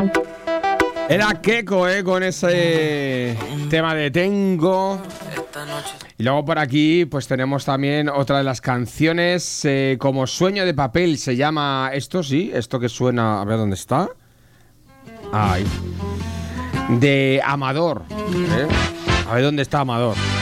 Era Keiko, con ese tema de Tengo. Y luego por aquí pues tenemos también otra de las canciones, como Sueño de papel se llama esto, sí, esto que suena, a ver dónde está. Ahí. De Amador, A ver dónde está Amador.